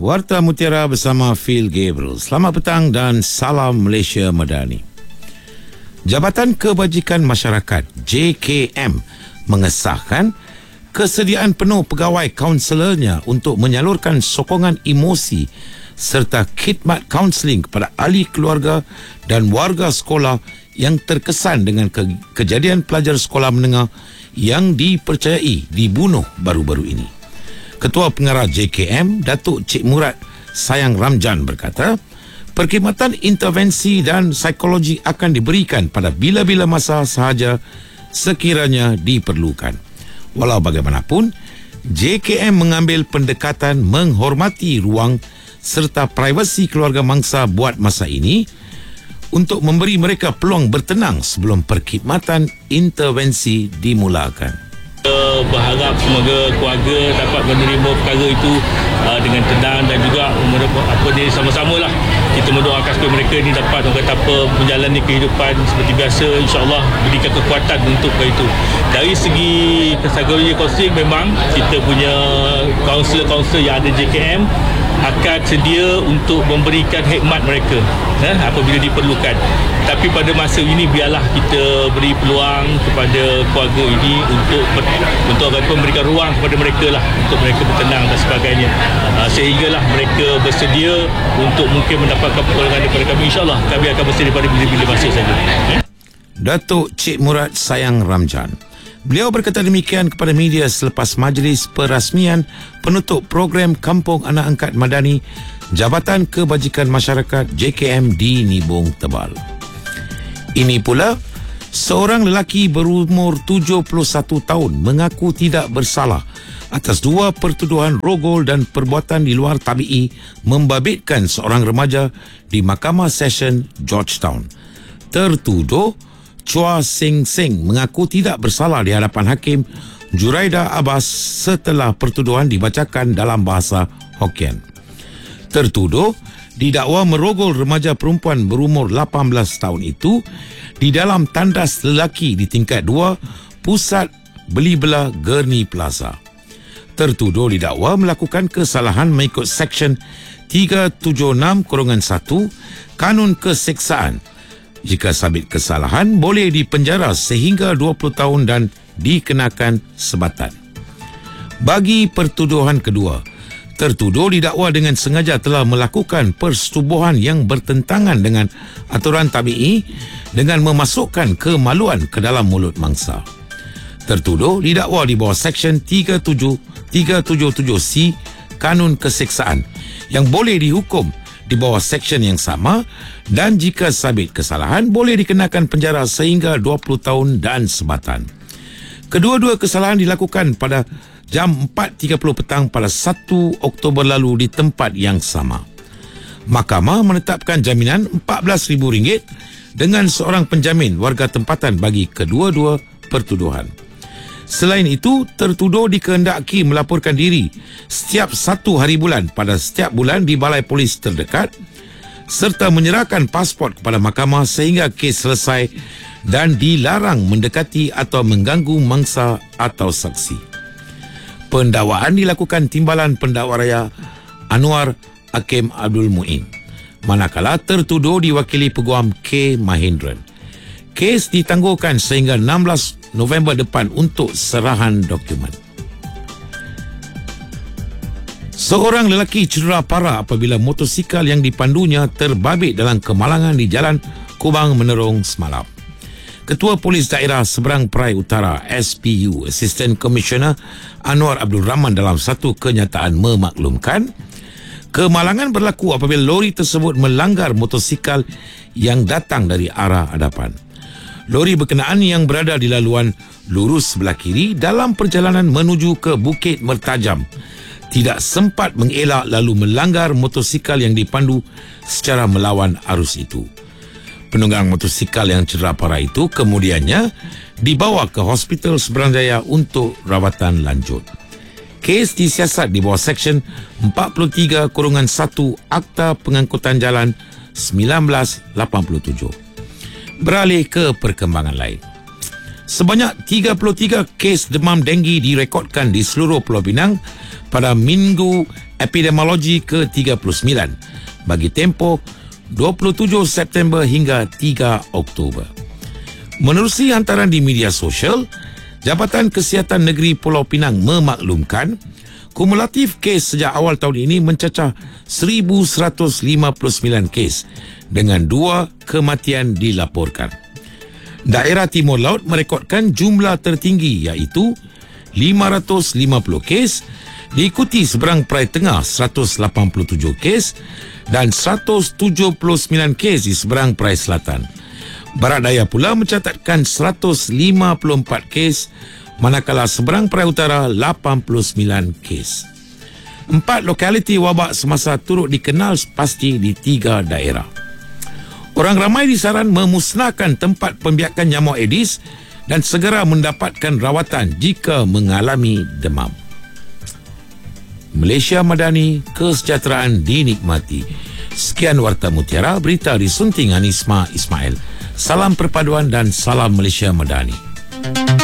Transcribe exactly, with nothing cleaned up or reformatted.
Warta Mutiara bersama Phil Gabriel. Selamat petang dan salam Malaysia Madani. Jabatan Kebajikan Masyarakat J K M mengesahkan kesediaan penuh pegawai kaunselernya untuk menyalurkan sokongan emosi serta khidmat kaunseling kepada ahli keluarga dan warga sekolah yang terkesan dengan ke- kejadian pelajar sekolah menengah yang dipercayai dibunuh baru-baru ini. Ketua Pengarah J K M, Datuk Cik Murad Sayang Ramjan berkata, perkhidmatan intervensi dan psikologi akan diberikan pada bila-bila masa sahaja sekiranya diperlukan. Walau bagaimanapun, J K M mengambil pendekatan menghormati ruang serta privasi keluarga mangsa buat masa ini untuk memberi mereka peluang bertenang sebelum perkhidmatan intervensi dimulakan. Berharap semoga keluarga dapat menerima perkara itu uh, dengan tenang dan juga apa dia sama-sama lah kita mendoakan supaya mereka ni dapat orang kata apa menjalani kehidupan seperti biasa, insyaAllah berikan kekuatan untuk itu. Dari segi psikologi kaunseling, memang kita punya kaunselor-kaunselor yang ada J K M akan sedia untuk memberikan khidmat mereka eh, apabila diperlukan. Tapi pada masa ini biarlah kita beri peluang kepada keluarga ini untuk untuk akan memberikan ruang kepada mereka lah untuk mereka bertenang dan sebagainya, uh, sehinggalah mereka bersedia untuk mungkin mendapatkan pertolongan daripada kami. InsyaAllah kami akan bersedia pada bila-bila masa saja. eh? Datuk Cik Murad Sayang Ramjan. Beliau berkata demikian kepada media selepas majlis perasmian penutup program Kampung Anak Angkat Madani Jabatan Kebajikan Masyarakat J K M di Nibong Tebal. Ini pula, seorang lelaki berumur tujuh puluh satu tahun mengaku tidak bersalah atas dua pertuduhan rogol dan perbuatan di luar tabi'i membabitkan seorang remaja di Mahkamah Session Georgetown. Tertuduh Chua Sing Sing mengaku tidak bersalah di hadapan Hakim Juraida Abbas setelah pertuduhan dibacakan dalam bahasa Hokkien. Tertuduh didakwa merogol remaja perempuan berumur lapan belas tahun itu di dalam tandas lelaki di tingkat dua Pusat Beli Belah Gurney Plaza. Tertuduh didakwa melakukan kesalahan mengikut Seksyen tiga tujuh enam satu Kanun Keseksaan. Jika sabit kesalahan, boleh dipenjara sehingga dua puluh tahun dan dikenakan sebatan. Bagi pertuduhan kedua, tertuduh didakwa dengan sengaja telah melakukan persetubuhan yang bertentangan dengan aturan tabi'i dengan memasukkan kemaluan ke dalam mulut mangsa. Tertuduh didakwa di bawah Seksyen tiga tujuh tujuh C Kanun Keseksaan yang boleh dihukum di bawah seksyen yang sama dan jika sabit kesalahan boleh dikenakan penjara sehingga dua puluh tahun dan sebatan. Kedua-dua kesalahan dilakukan pada jam empat tiga puluh petang pada satu Oktober lalu di tempat yang sama. Mahkamah menetapkan jaminan empat belas ribu ringgit dengan seorang penjamin warga tempatan bagi kedua-dua pertuduhan. Selain itu, tertuduh dikehendaki melaporkan diri setiap satu hari bulan pada setiap bulan di balai polis terdekat serta menyerahkan pasport kepada mahkamah sehingga kes selesai dan dilarang mendekati atau mengganggu mangsa atau saksi. Pendakwaan dilakukan Timbalan Pendakwa Raya Anwar Hakim Abdul Muin, manakala tertuduh diwakili Peguam K. Mahindran. Kes ditangguhkan sehingga enam belas November depan untuk serahan dokumen. Seorang lelaki cedera parah apabila motosikal yang dipandunya terbabit dalam kemalangan di Jalan Kubang Menerong semalam. Ketua Polis Daerah Seberang Perai Utara S P U Assistant Commissioner Anwar Abdul Rahman dalam satu kenyataan memaklumkan, kemalangan berlaku apabila lori tersebut melanggar motosikal yang datang dari arah hadapan. Lori berkenaan yang berada di laluan lurus sebelah kiri dalam perjalanan menuju ke Bukit Mertajam tidak sempat mengelak lalu melanggar motosikal yang dipandu secara melawan arus itu. Penunggang motosikal yang cedera parah itu kemudiannya dibawa ke Hospital Seberang Jaya untuk rawatan lanjut. Kes disiasat di bawah Seksyen empat puluh tiga satu Akta Pengangkutan Jalan seribu sembilan ratus lapan puluh tujuh. Beralih ke perkembangan lain. Sebanyak tiga puluh tiga kes demam denggi direkodkan di seluruh Pulau Pinang pada Minggu epidemiologi ke tiga puluh sembilan bagi tempoh dua puluh tujuh September hingga tiga Oktober. Menerusi hantaran di media sosial, Jabatan Kesihatan Negeri Pulau Pinang memaklumkan kumulatif kes sejak awal tahun ini mencecah seribu seratus lima puluh sembilan kes dengan dua kematian dilaporkan. Daerah Timur Laut merekodkan jumlah tertinggi iaitu lima ratus lima puluh kes, diikuti seberang Perai Tengah seratus lapan puluh tujuh kes dan seratus tujuh puluh sembilan kes di seberang Perai Selatan. Barat Daya pula mencatatkan seratus lima puluh empat kes, manakala seberang Perai Utara lapan puluh sembilan kes. Empat lokaliti wabak semasa turut dikenal pasti di tiga daerah. Orang ramai disaran memusnahkan tempat pembiakan nyamuk Aedes dan segera mendapatkan rawatan jika mengalami demam. Malaysia Madani, kesejahteraan dinikmati. Sekian Warta Mutiara, berita disunting Anisma Ismail. Salam perpaduan dan salam Malaysia Madani.